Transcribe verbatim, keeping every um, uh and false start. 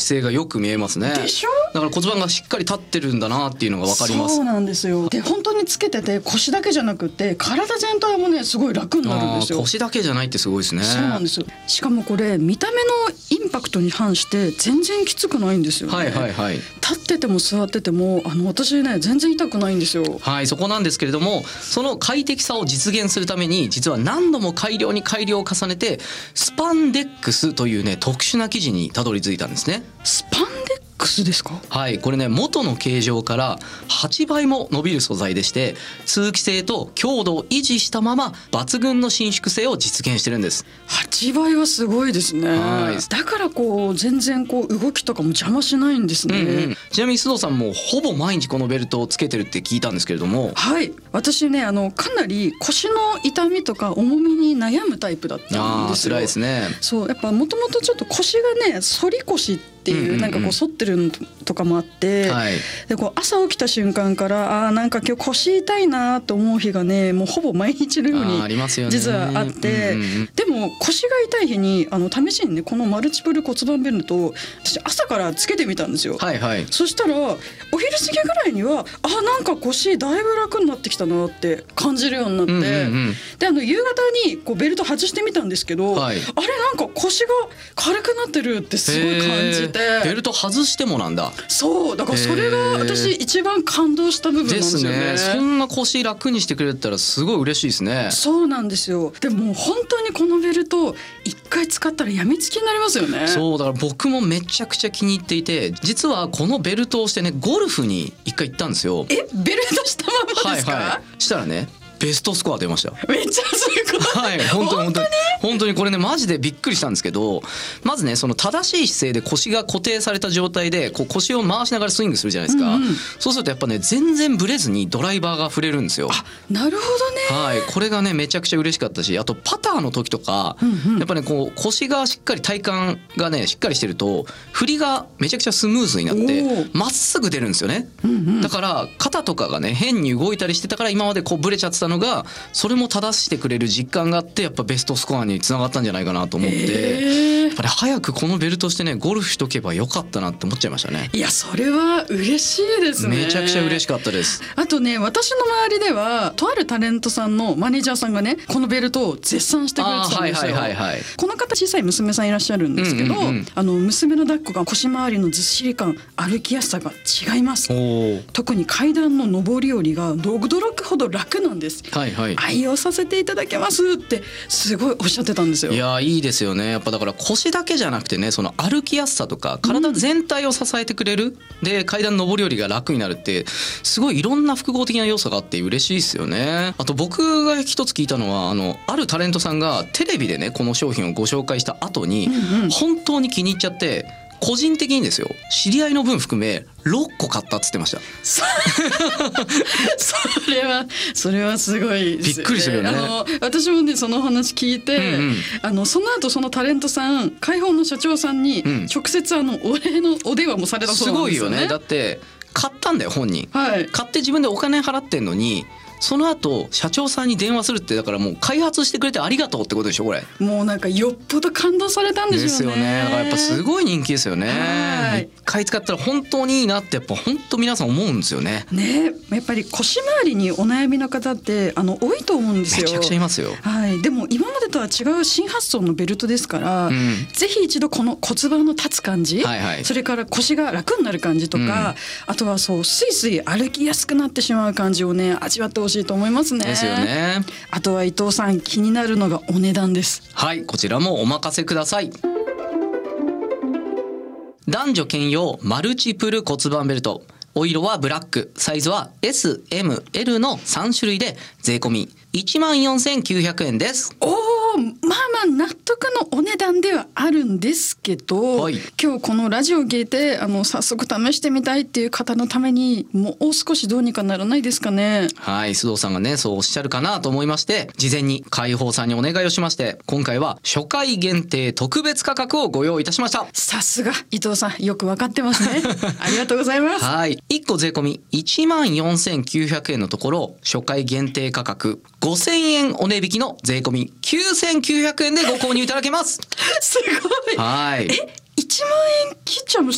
勢がよく見えますね。 でしょ。 だから骨盤がしっかり立ってるんだなっていうのが分かります。 そうなんですよ。で本当につけてて腰だけじゃなくて体全体もねすごい楽になるんですよ。 腰だけじゃないってすごいですね。 そうなんですよ。しかもこれ見た目のインパクトに反して全然きつくないんですよね。 はいはいはい。 立ってても座っててもあの私ね全然痛くないんですよ。 はい、そこなんですけれども、その快適さを実現するために実は何度も改良に改良を重ねてスパンデックスというね特殊な生地にたどり着いたんですね。 スパンデックスですか。 はい、これね元の形状からはちばいも伸びる素材でして、通気性と強度を維持したまま抜群の伸縮性を実現してるんです。 はちばいはすごいですね。 はい、 だからこう全然こう動きとかも邪魔しないんですね。うんうん、 ちなみに須藤さんもほぼ毎日このベルトをつけてるって聞いたんですけれども。 はい、私ねあのかなり腰の痛みとか重みに悩むタイプだったんですよ。 あー、辛いですね。 そうやっぱもともとちょっと腰がね反り腰っていう、なんかこう反ってるとかもあって、はい、でこう朝起きた瞬間からあなんか今日腰痛いなと思う日がねもうほぼ毎日のように実はあって、でも腰が痛い日にあの試しにねこのマルチプル骨盤ベルトを私朝からつけてみたんですよ。はいはい、そしたらお昼過ぎぐらいにはあなんか腰だいぶ楽になってきたなって感じるようになって、うんうんうん、であの夕方にこうベルト外してみたんですけど、はい、あれなんか腰が軽くなってるってすごい感じて。 ベルト外してもなんだ。 そうだからそれが私一番感動した部分なんですよね。 ですね。そんな腰楽にしてくれたらすごい嬉しいですね。 そうなんですよ。でも本当にこのベルト一回使ったらやみつきになりますよね。 そうだから僕もめちゃくちゃ気に入っていて、実はこのベルトをしてねゴルフに一回行ったんですよ。 えベルトしたままですか。 はいはい、したらねベストスコア出ました。 めっちゃすごい。 はい、本当に本当に本当にこれねマジでびっくりしたんですけど、まずねその正しい姿勢で腰が固定された状態でこう腰を回しながらスイングするじゃないですか。うんうん、そうするとやっぱね全然ブレずにドライバーが振れるんですよ。 あ、なるほどね。 はい、これがねめちゃくちゃ嬉しかったし、あとパターの時とか、うんうん、やっぱねこう腰がしっかり体幹がねしっかりしてると振りがめちゃくちゃスムーズになってまっすぐ出るんですよね。うんうん、だから肩とかがね変に動いたりしてたから今までこうブレちゃってたのがそれも正してくれる実感があってやっぱベストスコアにつながったんじゃないかなと思って、やっぱり早くこのベルトしてねゴルフしとけばよかったなって思っちゃいましたね。 いやそれは嬉しいですね。 めちゃくちゃ嬉しかったです。 あとね私の周りではとあるタレントさんのマネージャーさんがねこのベルトを絶賛してくれてたんですよ。はいはいはいはい、この方小さい娘さんいらっしゃるんですけど、うんうんうん、あの娘の抱っこが腰回りのずっしり感歩きやすさが違います。特に階段の上り下りが驚くほど楽なんです。はいはい、愛用させていただけますってすごいおっしゃってたんですよ。 いやいいですよね。やっぱだから腰だけじゃなくてねその歩きやすさとか体全体を支えてくれる、うん、で階段上り下りが楽になるってすごいいろんな複合的な要素があって嬉しいですよね。あと僕が一つ聞いたのはあのあるタレントさんがテレビでねこの商品をご紹介した後に、うんうん、本当に気に入っちゃって個人的にですよ知り合いの分含めろっこ買ったっつってました。 そ, それはそれはすごいですよね。 びっくりするよね。 あの私もねその話聞いて、うんうん、あのその後そのタレントさん開放の社長さんに直接あのお礼のお電話もされたそうなんですよね。 すごいよね。だって買ったんだよ本人、はい、買って自分でお金払ってんのにその後社長さんに電話するってだからもう開発してくれてありがとうってことでしょこれ。もうなんかよっぽど感動されたんでしょうね。 ですよね。だからやっぱすごい人気ですよね。一回使ったら本当にいいなってやっぱ本当皆さん思うんですよね。 ねやっぱり腰回りにお悩みの方ってあの多いと思うんですよ。 めちゃくちゃいますよ。 はい、でも今までとは違う新発想のベルトですから、うん、ぜひ一度この骨盤の立つ感じ、はいはい、それから腰が楽になる感じとか、うん、あとはそうスイスイ歩きやすくなってしまう感じをね味わってほしいと思いますね。 ですよね。 あとは伊藤さん気になるのがお値段です。 はい、こちらもお任せください。男女兼用マルチプル骨盤ベルト、お色はブラック、サイズは エスエムエル のさん種類で税込みいちまんよんせんきゅうひゃくえんです。 おー、まあまあ納得のお値段ではあるんですけど、はい、今日このラジオを聞いてあの早速試してみたいっていう方のためにもう少しどうにかならないですかね。 はい、須藤さんがねそうおっしゃるかなと思いまして事前に開放さんにお願いをしまして今回は初回限定特別価格をご用意いたしました。 さすが伊藤さんよく分かってますねありがとうございます。 はい、いっこ税込みいちまんよんせんきゅうひゃくえんのところ初回限定価格ごせんえんお値引きの税込みきゅうせんきゅうひゃくえんでご購入いただけますすごい。 はい、 えいちまんえん切っちゃうの